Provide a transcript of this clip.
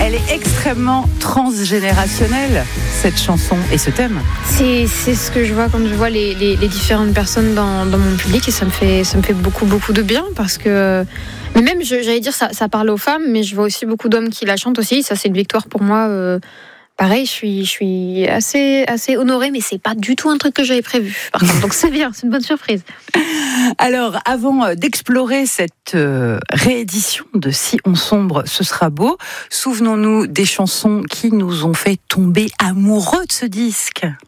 Elle est extrêmement transgénérationnelle, cette chanson et ce thème. C'est ce que je vois quand je vois les différentes personnes dans mon public, et ça me fait beaucoup de bien, parce que mais même j'allais dire ça parle aux femmes, mais je vois aussi beaucoup d'hommes qui la chantent aussi. Ça, c'est une victoire pour moi. Pareil, je suis assez honorée, mais c'est pas du tout un truc que j'avais prévu. Par contre, donc c'est bien, c'est une bonne surprise. Alors, avant d'explorer cette réédition de Si on sombre, ce sera beau, souvenons-nous des chansons qui nous ont fait tomber amoureux de ce disque.